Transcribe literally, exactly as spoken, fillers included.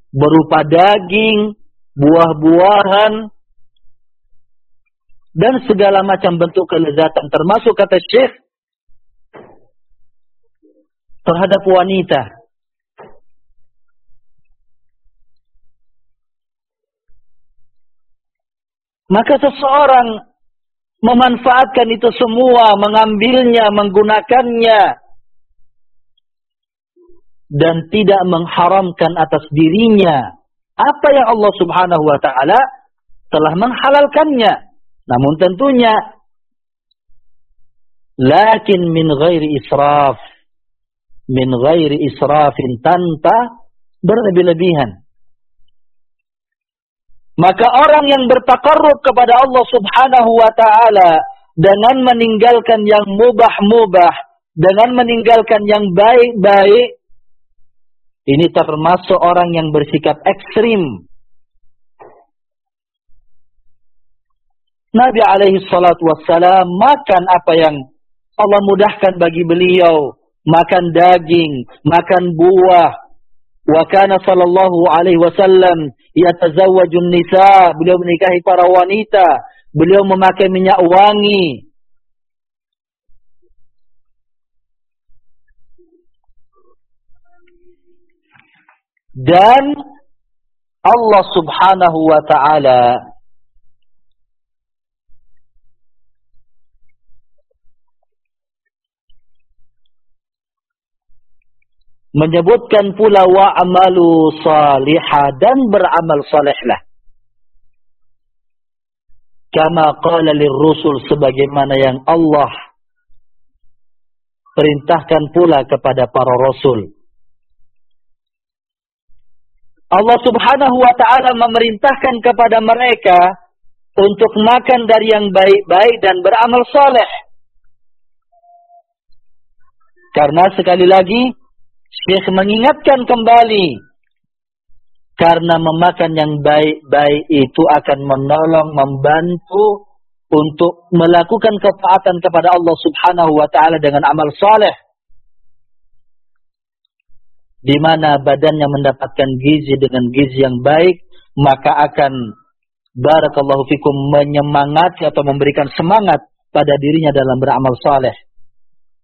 berupa daging, buah-buahan, dan segala macam bentuk kelezatan, termasuk kata Syekh terhadap wanita. Maka seseorang memanfaatkan itu semua, mengambilnya, menggunakannya, dan tidak mengharamkan atas dirinya apa yang Allah Subhanahu wa ta'ala telah menghalalkannya. Namun tentunya lakin min ghairi israf, min ghairi israfin, tanpa berlebih-lebihan. Maka orang yang bertakarrub kepada Allah Subhanahu wa ta'ala dengan meninggalkan yang mubah-mubah, dengan meninggalkan yang baik-baik, ini termasuk orang yang bersikap ekstrim. Nabi alaihi salatu wassalam makan apa yang Allah mudahkan bagi beliau. Makan daging, makan buah. Wa kana sallallahu alaihi wasallam yatazawwajun nisa. Beliau menikahi para wanita. Beliau memakai minyak wangi. Dan Allah Subhanahu wa ta'ala menyebutkan pula wa'amalu salihah, dan beramal salihlah. Kama qala lirrusul, sebagaimana yang Allah perintahkan pula kepada para rasul. Allah Subhanahu wa ta'ala memerintahkan kepada mereka untuk makan dari yang baik-baik dan beramal saleh. Karena sekali lagi Syekh mengingatkan kembali, karena memakan yang baik-baik itu akan menolong, membantu untuk melakukan ketaatan kepada Allah Subhanahu wa ta'ala dengan amal saleh, di mana badannya mendapatkan gizi dengan gizi yang baik, maka akan barakallahu fikum menyemangati atau memberikan semangat pada dirinya dalam beramal saleh.